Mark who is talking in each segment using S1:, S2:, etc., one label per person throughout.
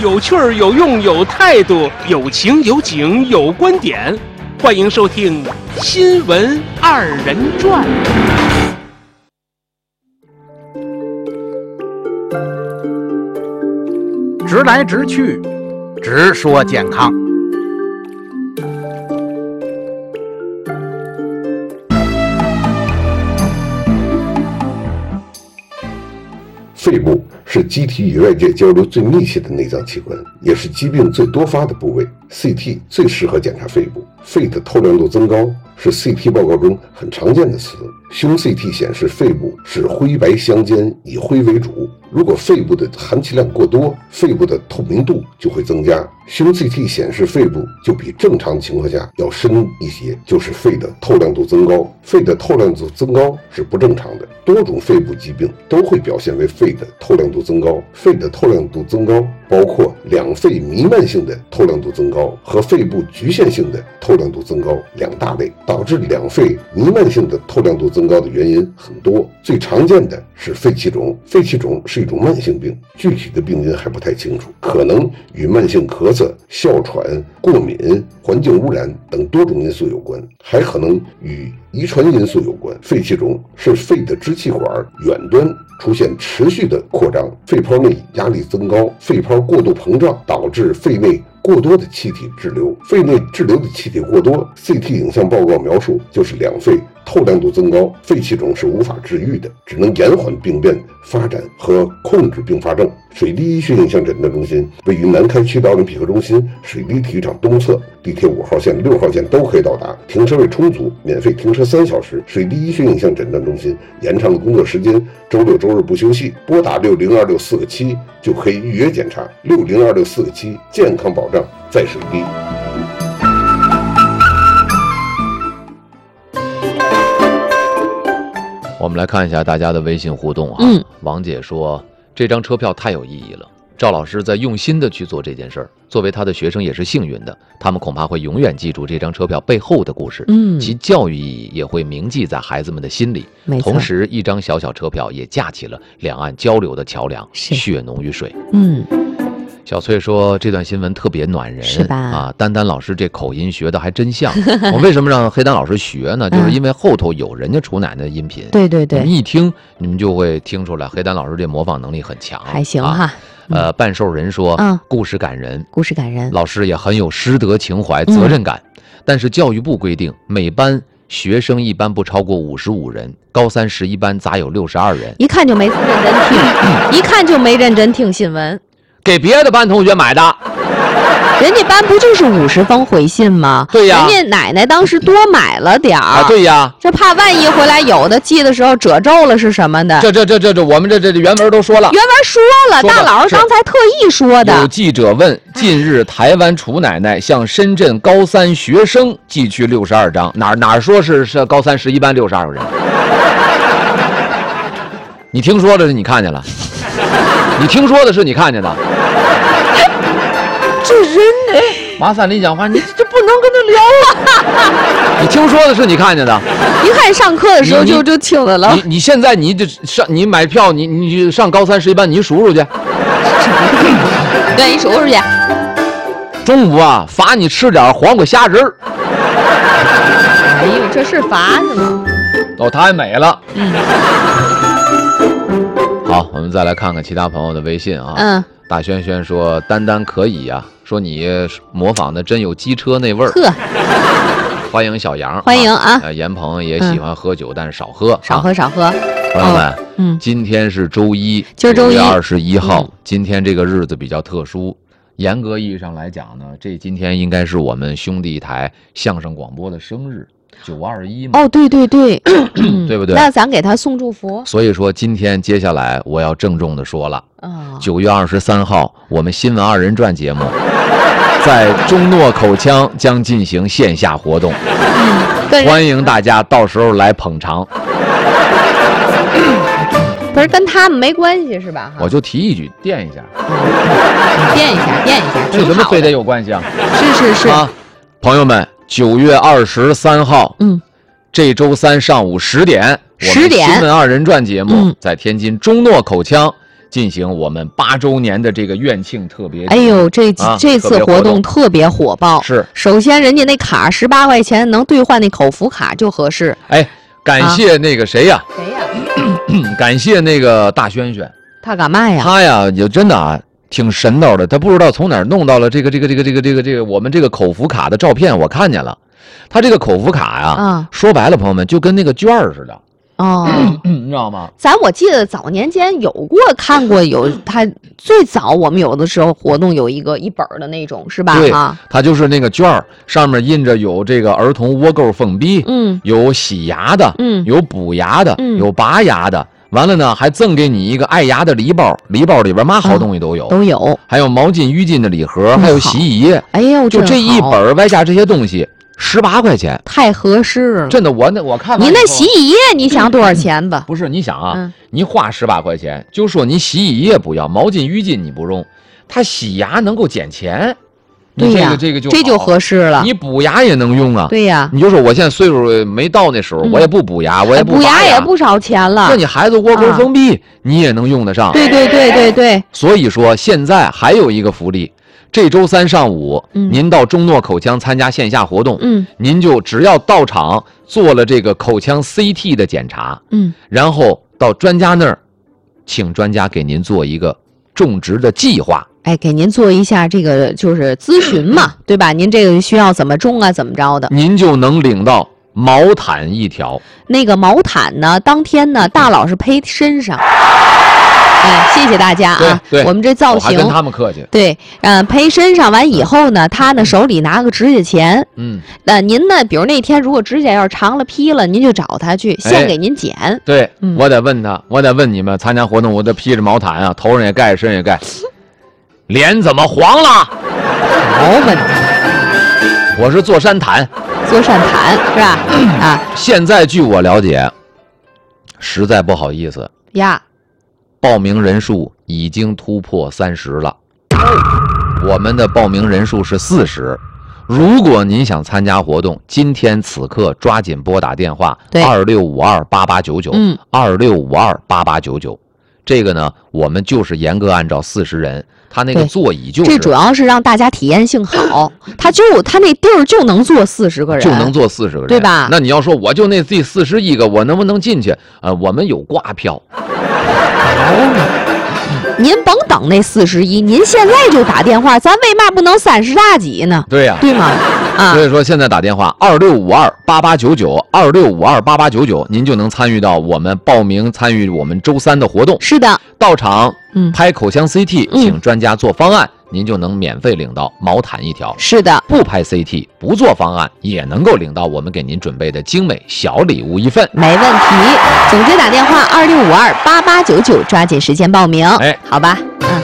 S1: 有趣儿、有用、有态度，有情有景有观点。欢迎收听《新闻二人转》。
S2: 直来直去，直说健康。
S3: 肺部是机体与外界交流最密切的内脏器官，也是疾病最多发的部位。CT 最适合检查肺部。肺的透亮度增高是 CT 报告中很常见的词。胸 CT 显示肺部是灰白相间，以灰为主。如果肺部的含气量过多，肺部的透明度就会增加。胸 CT 显示肺部就比正常情况下要深一些，就是肺的透亮度增高。肺的透亮度增高是不正常的，多种肺部疾病都会表现为肺的透亮度增高。肺的透亮度增高包括两肺弥漫性的透亮度增高和肺部局限性的透亮度增高两大类。导致两肺弥漫性的透亮度增高的原因很多，最常见的是肺气肿。肺气肿是一种慢性病，具体的病因还不太清楚，可能与慢性咳嗽、哮喘、过敏、环境污染等多种因素有关，还可能与遗传因素有关。肺气肿是肺的支气管远端出现持续的扩张，肺泡内压力增高，肺泡过度膨胀，导致肺内过多的气体滞留。肺内滞留的气体过多， CT 影像报告描述就是两肺透亮度增高。肺气肿是无法治愈的，只能延缓病变发展和控制并发症。水滴医学影像诊断中心位于南开区的奥林匹克中心水滴体育场东侧，地铁5号线、6号线都可以到达，停车位充足，免费停车3小时。水滴医学影像诊断中心延长的工作时间，周六周日不休息。拨打6026447就可以预约检查。6026447，健康保障在水滴。
S4: 我们来看一下大家的微信互动啊。王姐说这张车票太有意义了，赵老师在用心的去做这件事儿，作为他的学生也是幸运的，他们恐怕会永远记住这张车票背后的故事，其教育意义也会铭记在孩子们的心里。同时一张小小车票也架起了两岸交流的桥梁，血浓于水。小翠说这段新闻特别暖人，
S5: 是吧？
S4: 啊，丹丹老师这口音学的还真像。我为什么让黑丹老师学呢？就是因为后头有人家楚奶奶的音频，
S5: 对对对，
S4: 你一听你们就会听出来，黑丹老师这模仿能力很强，
S5: 还行哈。
S4: 半兽人说，故事感人，
S5: 故事感人，
S4: 老师也很有师德情怀、责任感。但是教育部规定，每班学生一般不超过55人，高3、11班咋有62人？
S5: 一看就没认真听，一看就没认真听新闻。
S4: 给别的班同学买的，
S5: 人家班不就是50封回信吗？
S4: 对呀，
S5: 人家奶奶当时多买了点儿，
S4: 对呀，
S5: 这怕万一回来有的寄的时候褶皱了是什么的？
S4: 这，我们这原文都说了，
S5: 原文说了，大老师刚才特意说的。
S4: 有记者问，近日台湾楚奶奶向深圳高3学生寄去62张，哪说是高3、11班62个人？你听说的是你看见了？你听说的是你看见的？
S5: 这人呢？
S4: 马三立讲话，你这不能跟他聊啊！你听说的是你看见的？
S5: 一看上课的时候就听了了。
S4: 你现在你就上，你买票，你上高3、11班，你数数去。
S5: 对，你数数去。
S4: 中午啊，罚你吃点黄瓜虾仁儿。
S5: 哎呦，这是罚是吗？
S4: 哦，太美了。好，我们再来看看其他朋友的微信啊。大轩轩说丹丹可以呀，说你模仿的真有机车那味儿。欢迎小杨，
S5: 欢迎啊。
S4: 严鹏也喜欢喝酒，但是少喝，
S5: 少喝。
S4: 朋友们，今天是周一，
S5: 今儿周一
S4: 9月21号，今天这个日子比较特殊。严格意义上来讲呢，今天应该是我们兄弟台相声广播的生日。921嘛。
S5: 哦，对，
S4: 对不对？
S5: 那咱给他送祝福。
S4: 所以说，今天接下来我要郑重的说了，9月23号，我们新闻2人转节目在中诺口腔将进行线下活动，欢迎大家到时候来捧场。
S5: 不是跟他们没关系是吧？
S4: 我就提一句，垫一下，
S5: 垫一下，
S4: 为什么非得有关系啊？
S5: 是啊，
S4: 朋友们，9月23号，这周三上午10点，我们新闻2人转节目在天津中诺口腔进行我们8周年的这个院庆特别。
S5: 哎呦，这次活动特别火爆。
S4: 是，
S5: 首先人家那卡18块钱能兑换那口服卡就合适。
S4: 哎，感谢那个谁呀？
S5: 谁呀？
S4: 感谢那个大轩轩。
S5: 他干嘛呀？
S4: 他呀，就真的啊，挺神叨的。他不知道从哪儿弄到了这个我们这个口服卡的照片，我看见了。他这个口服卡呀，说白了，朋友们就跟那个券似的。
S5: 哦，
S4: 你知道吗？
S5: 我记得早年间看过他最早我们有的时候活动有一本的那种是吧？
S4: 对，它就是那个券上面印着有这个儿童窝沟封闭，有洗牙的，有补牙的，有拔牙的。完了呢，还赠给你一个爱牙的礼包，礼包里边嘛好东西都有，还有毛巾、浴巾的礼盒，还有洗衣液。
S5: 哎呦，
S4: 就这一本外加这些东西。18块钱，
S5: 太合适了。
S4: 真的，我看
S5: 你那洗衣液，你想多少钱吧？
S4: 不是，你想啊，你花18块钱，就说你洗衣液不要，毛巾、浴巾你不用，它洗牙能够减钱，
S5: 对呀，
S4: 这个
S5: 就合适了。
S4: 你补牙也能用啊。
S5: 对呀，
S4: 你就说我现在岁数没到那时候，我也不补牙，我也不
S5: 补牙也不少钱了。
S4: 那你孩子窝沟封闭，你也能用得上。
S5: 对。
S4: 所以说现在还有一个福利。这周3上午，您到中诺口腔参加线下活动，您就只要到场做了这个口腔 CT 的检查，然后到专家那儿，请专家给您做一个种植的计划，
S5: 给您做一下这个就是咨询嘛，对吧？您这个需要怎么种啊，怎么着的，
S4: 您就能领到毛毯1条。
S5: 那个毛毯呢，当天呢，大老师披身上。谢谢大家啊！
S4: 对，
S5: 我们这造型，
S4: 我还跟他们客气。
S5: 对，陪身上完以后呢，他呢手里拿个指甲钳，您呢，比如那天如果指甲要是长了劈了，您就找他去，现给您剪。
S4: 对，我得问他，我得问你们，参加活动我得披着毛毯啊，头上也盖，身上也盖，脸怎么黄了？
S5: 没问题，
S4: 我是坐山毯
S5: 是吧？
S4: 现在据我了解，实在不好意思
S5: 呀。
S4: 报名人数已经突破30了，我们的报名人数是40。如果您想参加活动，今天此刻抓紧拨打电话26528899，26528899。这个呢，我们就是严格按照40人，他那个座椅就是，
S5: 这主要是让大家体验性好，他那地儿就能坐40个人，
S4: 就能坐40个人，
S5: 对吧？
S4: 那你要说我就那第41个，我能不能进去？我们有挂票。
S5: 您甭等那41，您现在就打电话，咱为嘛不能30大几呢？
S4: 对呀，
S5: 对吗？
S4: 所以说现在打电话26528899，26528899，您就能参与到我们报名参与我们周3的活动。
S5: 是的，
S4: 到场拍口腔 CT，请专家做方案，您就能免费领到毛毯1条。
S5: 是的，
S4: 不拍 CT 不做方案也能够领到我们给您准备的精美小礼物1份。
S5: 没问题，总之打电话26528899，抓紧时间报名。好吧，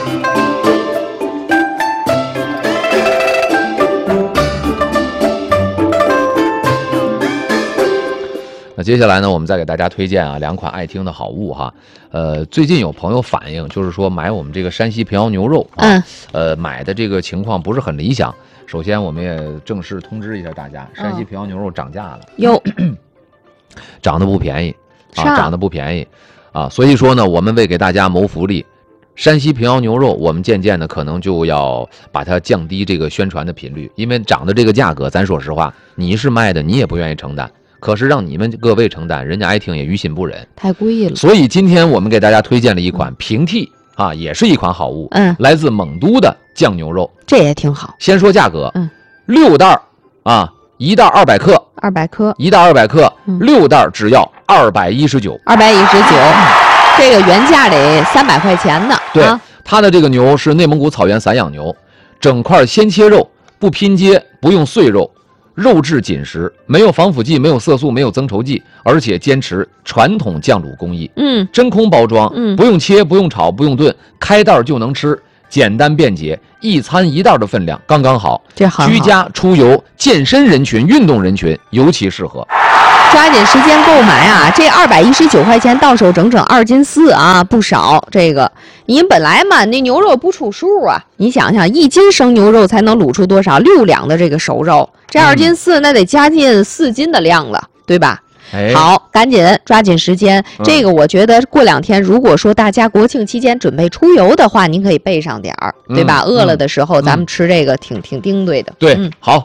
S4: 那接下来呢，我们再给大家推荐2款爱听的好物哈。最近有朋友反映，就是说买我们这个山西平遥牛肉买的这个情况不是很理想。首先，我们也正式通知一下大家，山西平遥牛肉涨价了，涨得不便宜涨得不便宜所以说呢，我们为给大家谋福利，山西平遥牛肉我们渐渐的可能就要把它降低这个宣传的频率，因为涨的这个价格，咱说实话，你是卖的，你也不愿意承担。可是让你们各位承担，人家爱听也于心不忍，
S5: 太贵了。
S4: 所以今天我们给大家推荐了一款平替也是一款好物，来自蒙都的酱牛肉，
S5: 这也挺好。
S4: 先说价格，6袋1袋200克
S5: ，200克
S4: ，1袋200克，6袋只要219，
S5: 这个原价得300块钱呢。
S4: 对，它的这个牛是内蒙古草原散养牛，整块鲜切肉，不拼接，不用碎肉。肉质紧实，没有防腐剂，没有色素，没有增稠剂，而且坚持传统酱卤工艺。真空包装，不用切，不用炒，不用炖，开袋就能吃，简单便捷，一餐1袋的分量刚刚好。
S5: 这好，
S4: 居家出游、健身人群、运动人群尤其适合。
S5: 抓紧时间购买这219块钱到手整整2斤4不少。这个您本来嘛，那牛肉不出数你想想，1斤生牛肉才能卤出多少？6两的这个熟肉，这2斤4那得加近4斤的量了，对吧？ 好，赶紧抓紧时间。这个我觉得过2天，如果说大家国庆期间准备出游的话，您可以备上点儿，对吧？饿了的时候，咱们吃这个挺丁对的。
S4: 对，好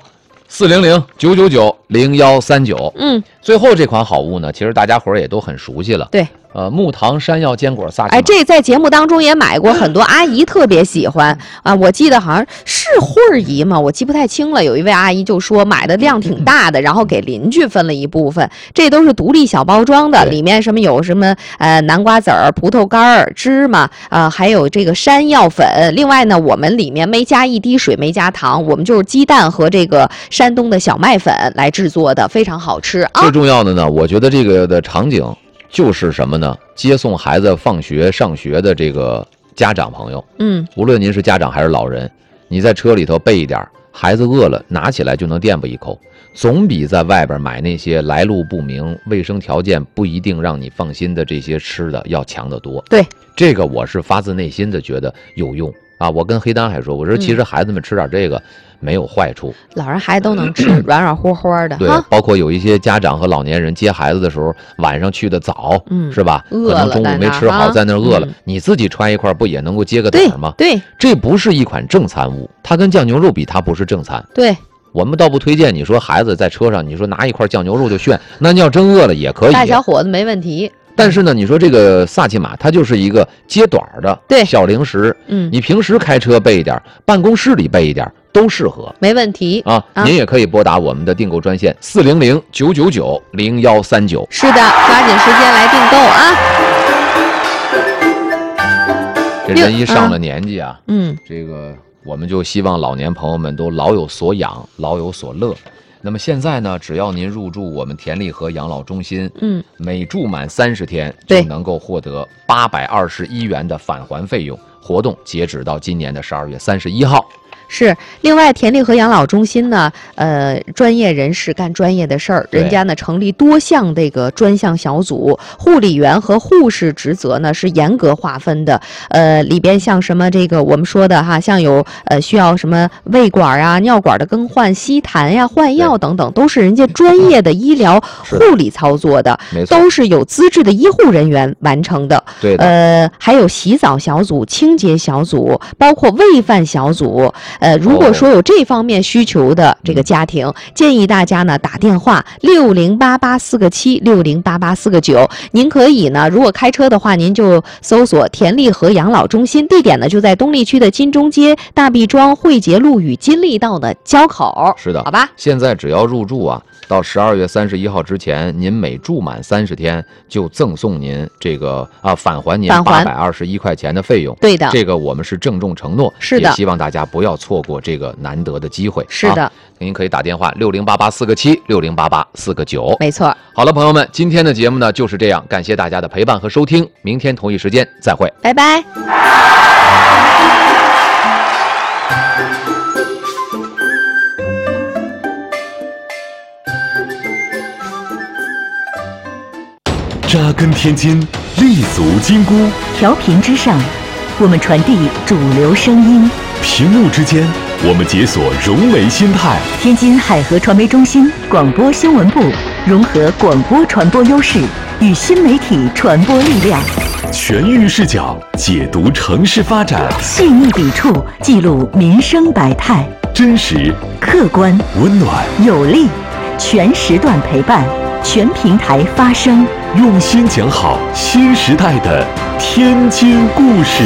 S4: ，400-999-0139。最后这款好物呢，其实大家伙儿也都很熟悉了。
S5: 对。
S4: 木糖山药坚果萨琪玛。
S5: 这在节目当中也买过，很多阿姨特别喜欢啊。我记得好像是慧儿姨嘛，我记不太清了。有一位阿姨就说买的量挺大的，然后给邻居分了一部分。这都是独立小包装的，里面有什么南瓜籽儿、葡萄干儿、芝麻还有这个山药粉。另外呢，我们里面没加一滴水，没加糖，我们就是鸡蛋和这个山东的小麦粉来制作的，非常好吃啊。
S4: 最重要的呢，我觉得这个的场景。就是什么呢？接送孩子放学上学的这个家长朋友，无论您是家长还是老人，你在车里头备一点，孩子饿了拿起来就能垫吧一口，总比在外边买那些来路不明、卫生条件不一定让你放心的这些吃的要强得多。
S5: 对，
S4: 这个我是发自内心的觉得有用啊！我跟黑丹还说，我说其实孩子们吃点这个。没有坏处，
S5: 老人孩子都能吃，软软乎乎的。
S4: 对，包括有一些家长和老年人接孩子的时候，晚上去的早，是吧？可能中午没吃好，在那儿饿了，你自己揣一块不也能够接个点吗？
S5: 对，
S4: 这不是一款正餐物，它跟酱牛肉比，它不是正餐。
S5: 对，
S4: 我们倒不推荐你说孩子在车上，你说拿一块酱牛肉就炫，那你要真饿了也可以。
S5: 大小伙子没问题。
S4: 但是呢，你说这个萨琪玛，它就是一个接短的小零食，你平时开车备一点，办公室里备一点。都适合，
S5: 没问题
S4: 啊！您也可以拨打我们的订购专线400-999-0139。
S5: 是的，抓紧时间来订购啊！
S4: 这人一上了年纪啊，这个我们就希望老年朋友们都老有所养，老有所乐。那么现在呢，只要您入住我们田立和养老中心，每住满30天就能够获得821元的返还费用。活动截止到今年的12月31号。
S5: 是，另外田立和养老中心呢，专业人士干专业的事儿，人家呢成立多项这个专项小组，护理员和护士职责呢是严格划分的。里边像什么这个我们说的哈，像有需要什么胃管啊、尿管的更换、吸痰呀、换药等等，都是人家专业的医疗护理操作的，都是有资质的医护人员完成的。
S4: 对的。
S5: 还有洗澡小组、清洁小组，包括喂饭小组。如果说有这方面需求的这个家庭，建议大家呢打电话608847608849。您可以呢，如果开车的话，您就搜索田立和养老中心，地点呢就在东丽区的金钟街、大毕庄、汇捷路与金利道的交口。
S4: 是的，
S5: 好吧。
S4: 现在只要入住啊，到12月31号之前，您每住满30天就赠送您这个返还您821块钱的费用。
S5: 对的，
S4: 这个我们是郑重承诺，
S5: 是的，
S4: 也希望大家不要错过这个难得的机会。
S5: 是的，
S4: 您可以打电话608847608849。
S5: 没错。
S4: 好了，朋友们，今天的节目呢就是这样，感谢大家的陪伴和收听，明天同一时间再会，
S5: 拜拜。
S6: 扎根天津，立足金箍，
S7: 调频之上，我们传递主流声音；
S6: 屏幕之间，我们解锁融媒心态。
S7: 天津海河传媒中心广播新闻部融合广播传播优势与新媒体传播力量，
S6: 全域视角解读城市发展，
S7: 细腻笔触记录民生百态，
S6: 真实、
S7: 客观、
S6: 温暖、
S7: 有力，全时段陪伴，全平台发声，
S6: 用心讲好新时代的天津故事。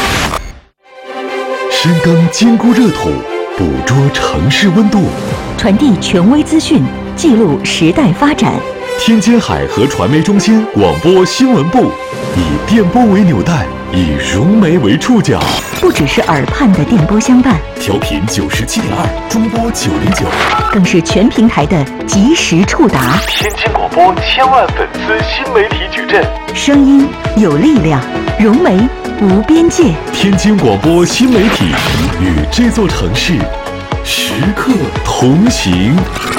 S6: 深耕金箍热土，捕捉城市温度，
S7: 传递权威资讯，记录时代发展。
S6: 天津海河传媒中心广播新闻部以电波为纽带，以融媒为触角，
S7: 不只是耳畔的电波相伴，
S6: 调频97.2，中波909，
S7: 更是全平台的及时触达。
S6: 天津广播千万粉丝新媒体矩阵，
S7: 声音有力量，融媒无边界。
S6: 天津广播新媒体与这座城市时刻同行。